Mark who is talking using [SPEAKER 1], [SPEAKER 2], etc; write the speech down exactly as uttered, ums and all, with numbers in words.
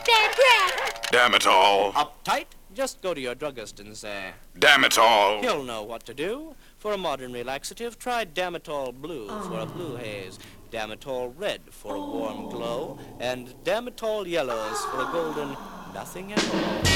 [SPEAKER 1] got bad breath.
[SPEAKER 2] Damn it all.
[SPEAKER 3] Uptight? Just go to your druggist and say,
[SPEAKER 2] Damn it all.
[SPEAKER 3] he'll know what to do. For a modern relaxative, try Damitol Blue for a blue haze, Damitol Red for a warm glow, and Damitol Yellows for a golden nothing at all.